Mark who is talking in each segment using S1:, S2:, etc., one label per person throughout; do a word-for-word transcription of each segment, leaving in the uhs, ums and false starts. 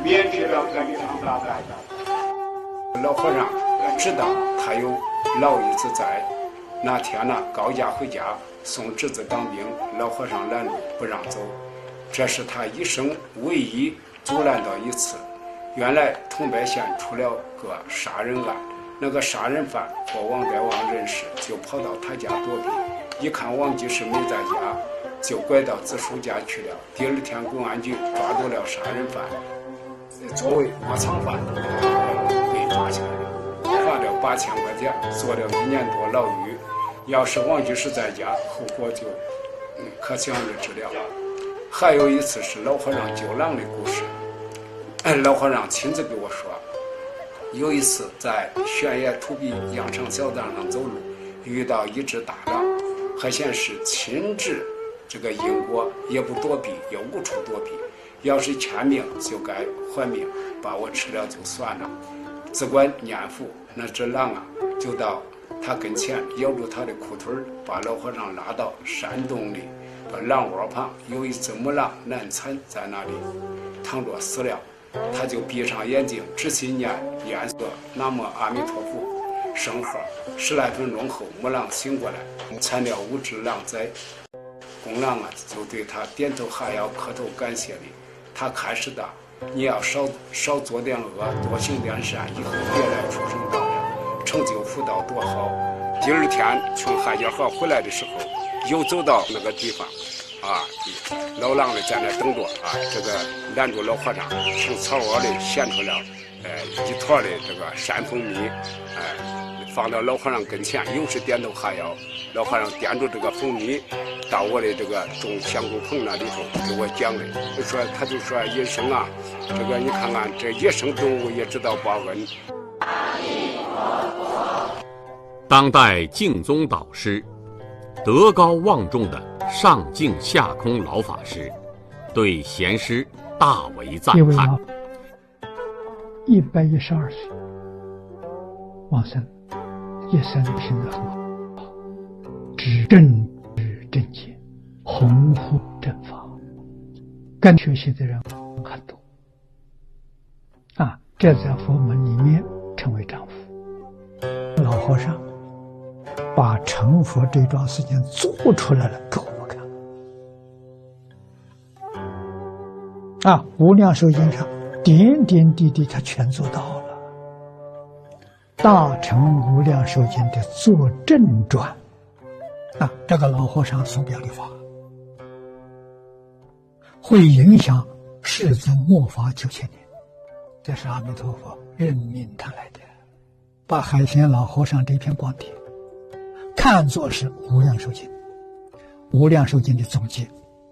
S1: 免去了这一场大灾。老和尚知道他有老一子在，那天呢，高家回家送侄子当兵，老和尚拦路不让走，这是他一生唯一阻拦到一次。原来桐柏县出了个杀人案，那个杀人犯和王德旺认识，就跑到他家躲避，一看王居士没在家，就拐到子叔家去了。第二天公安局抓住了杀人犯，作为窝藏犯被抓起来了，罚了八千块钱，坐了一年多牢狱。要是王居士在家，后果就嗯可想而知了。还有一次是老和尚救狼的故事，老和尚亲自给我说，有一次在悬崖土壁羊肠小道上走路，遇到一只大狼，还显示亲治这个因果，也不躲避，也无处躲避，要是欠命就该还命，把我吃了就算了。只管念佛，那只狼啊就到他跟前咬住他的裤腿，把老和尚拉到山洞里，把狼窝旁有一只母狼难产在那里躺着死了，他就闭上眼睛仔细念念诵南无阿弥陀佛圣号，十来分钟后母狼醒过来，产了五只狼崽。公狼啊就对他点头哈腰磕头感谢你，他开始的你要少少做点恶，多行点善，以后别来畜生道了，成就福道多好。第二天从海家河回来的时候，又走到那个地方啊，老狼的在那等着啊，这个拦住老和尚，从草窝里衔出了呃一坨的这个山蜂蜜，哎、呃，放到老和尚跟前，又是点头哈腰。老和尚掂着这个蜂蜜到我的这个种香菇棚那里头给我讲的，就说他就说一生啊，这个你看看这野生动物也知道报恩。
S2: 当代净宗导师、德高望重的上净下空老法师对贤师大为赞叹。
S3: 一百一十二岁往生，一生行得很好，知正知正见，弘护正法，跟学习的人很多啊，这在佛门里面称为丈夫。老和尚把成佛这桩事情做出来了给我们看啊，无量寿经上点点滴滴他全做到了。大乘无量寿经的作证传啊，这个老和尚所表的法会影响世尊末法九千年，这是阿弥陀佛任命他来的，把海贤老和尚这篇光碟看作是无量寿经，无量寿经的总结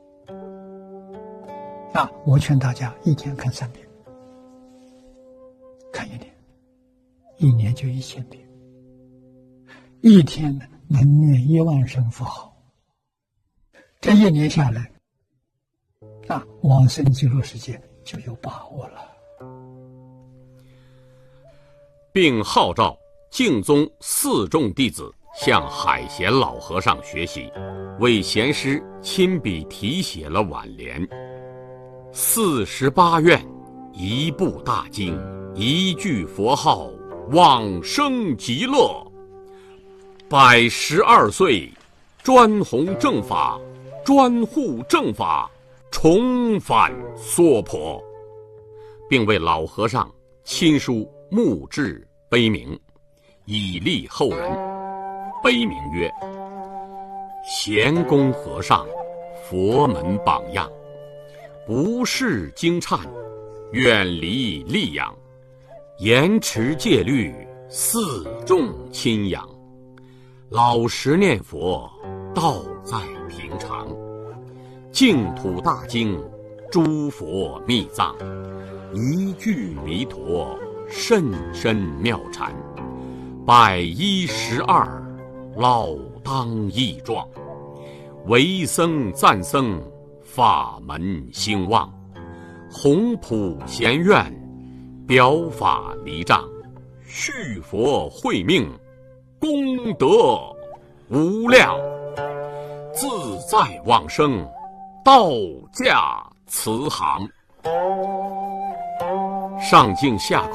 S3: 啊！我劝大家一天看三遍，看一年，一年就一千遍，一天呢能念一万声佛号，这一年下来啊，往生极乐世界就有把握了。
S2: 并号召净宗四众弟子向海贤老和尚学习，为贤师亲笔题写了挽联：四十八愿，一部大经，一句佛号，往生极乐。百十二岁，专弘正法，专护正法，重返娑婆，并为老和尚亲书墓志碑铭，以利后人。碑铭曰：贤公和尚，佛门榜样，不事经忏，远离戾养，严持戒律，四众亲仰，老实念佛，道在平常，净土大经，诸佛密藏，一句弥陀，甚深妙禅，百一十二，老当益壮，为僧赞僧，法门兴旺，弘普贤愿，表法离障，续佛慧命，功德无量，自在往生，道驾慈航。 上敬下